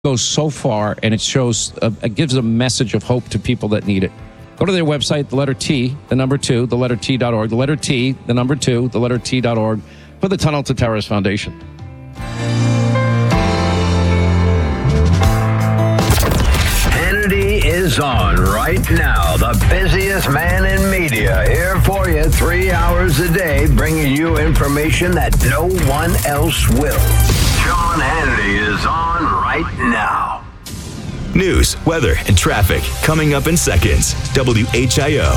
goes so far, and it shows, it gives a message of hope to people that need it. Go to their website, the letter T, the number 2, the letter T.org, the letter T, the number 2, the letter T.org, for the Tunnel to Towers Foundation. Hannity is on right now. The busiest man in media, here for you 3 hours a day, bringing you information that no one else will. Sean Hannity is on right now. News, weather, and traffic coming up in seconds. WHIO.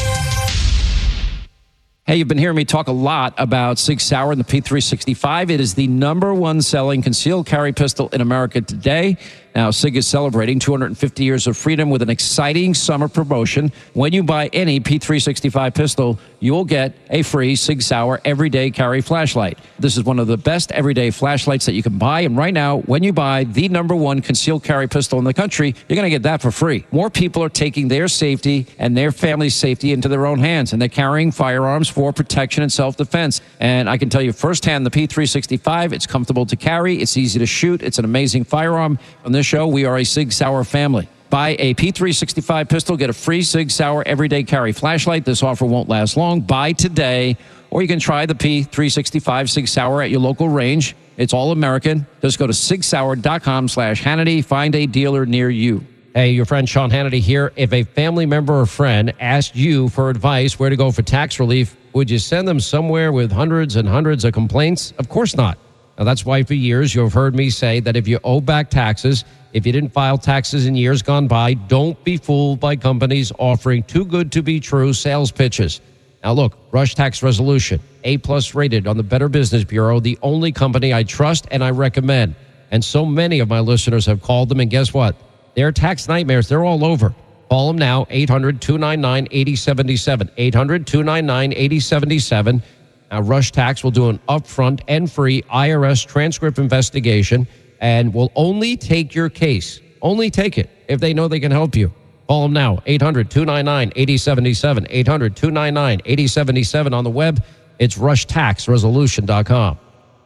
Hey, you've been hearing me talk a lot about Sig Sauer and the P365. It is the #1 selling concealed carry pistol in America today. Now, Sig is celebrating 250 years of freedom with an exciting summer promotion. When you buy any P365 pistol, you'll get a free Sig Sauer everyday carry flashlight. This is one of the best everyday flashlights that you can buy. And right now, when you buy the #1 concealed carry pistol in the country, you're going to get that for free. More people are taking their safety and their family's safety into their own hands, and they're carrying firearms for protection and self-defense. And I can tell you firsthand, the P365, it's comfortable to carry, it's easy to shoot, it's an amazing firearm. On this show, we are a Sig Sauer family. Buy a P365 pistol, get a free Sig Sauer everyday carry flashlight. This offer won't last long. Buy today, or you can try the P365 Sig Sauer at your local range. It's all American. Just go to sigsauer.com/Hannity. Find a dealer near you. Hey, your friend Sean Hannity here. If a family member or friend asked you for advice where to go for tax relief, would you send them somewhere with hundreds and hundreds of complaints? Of course not. Now, that's why for years you've heard me say that if you owe back taxes, if you didn't file taxes in years gone by, don't be fooled by companies offering too good to be true sales pitches. Now, look, Rush Tax Resolution, A+ rated on the Better Business Bureau, the only company I trust and I recommend. And so many of my listeners have called them, and guess what? Their tax nightmares, they're all over. Call them now, 800-299-8077, 800-299-8077. Now, Rush Tax will do an upfront and free IRS transcript investigation and will only take your case. Only take it if they know they can help you. Call them now, 800-299-8077, 800-299-8077 on the web. It's rushtaxresolution.com.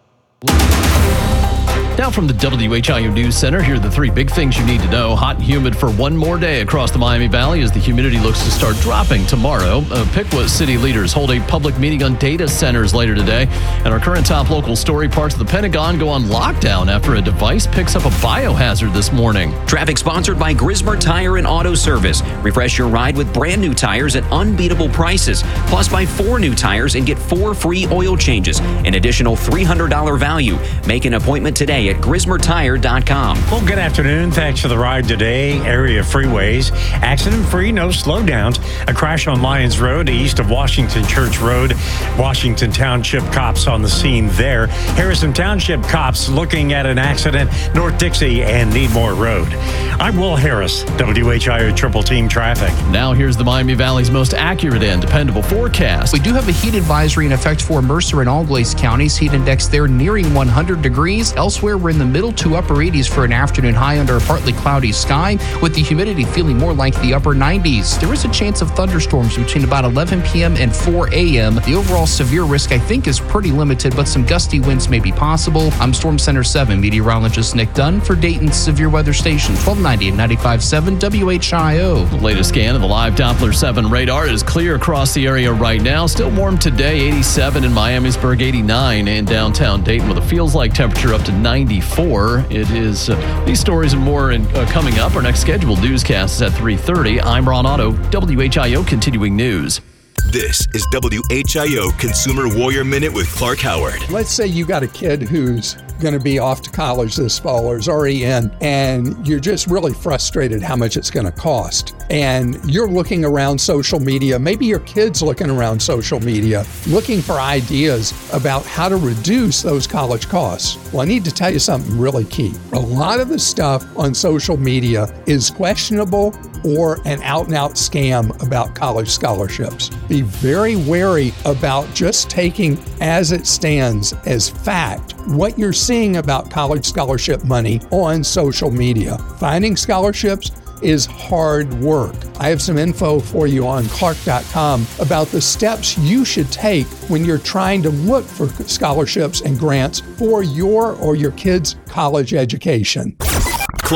Now from the WHIO News Center, here are the 3 big things you need to know. Hot and humid for one more day across the Miami Valley as the humidity looks to start dropping tomorrow. Piqua city leaders hold a public meeting on data centers later today. And our current top local story, parts of the Pentagon go on lockdown after a device picks up a biohazard this morning. Traffic sponsored by Grismer Tire and Auto Service. Refresh your ride with brand new tires at unbeatable prices. Plus, buy 4 new tires and get 4 free oil changes. An additional $300 value. Make an appointment today at GrismerTire.com. Well, good afternoon. Thanks for the ride today. Area freeways, accident-free, no slowdowns. A crash on Lyons Road, east of Washington Church Road. Washington Township cops on the scene there. Harrison Township cops looking at an accident, North Dixie and Needmore Road. I'm Will Harris, WHIO Triple Team Traffic. Now here's the Miami Valley's most accurate and dependable forecast. We do have a heat advisory in effect for Mercer and Allglaze counties. Heat index there nearing 100 degrees. Elsewhere, we're in the middle to upper 80s for an afternoon high under a partly cloudy sky, with the humidity feeling more like the upper 90s. There is a chance of thunderstorms between about 11 p.m. and 4 a.m. The overall severe risk, I think, is pretty limited, but some gusty winds may be possible. I'm Storm Center 7 meteorologist Nick Dunn for Dayton's Severe Weather Station, 1290 and 95.7 WHIO. The latest scan of the live Doppler 7 radar is clear across the area right now. Still warm today, 87 in Miamisburg, 89 in downtown Dayton, with a feels-like temperature up to 94. It is these stories and more coming up. Our next scheduled newscast is at 3:30. I'm Ron Otto, WHIO Continuing News. This is WHIO Consumer Warrior Minute with Clark Howard. Let's say you got a kid who's going to be off to college this fall or is already in, and you're just really frustrated how much it's going to cost. And you're looking around social media, maybe your kid's looking around social media, looking for ideas about how to reduce those college costs. Well, I need to tell you something really key. A lot of the stuff on social media is questionable or an out-and-out scam about college scholarships. Be very wary about just taking as it stands as fact what you're seeing about college scholarship money on social media. Finding scholarships is hard work. I have some info for you on Clark.com about the steps you should take when you're trying to look for scholarships and grants for your or your kids' college education.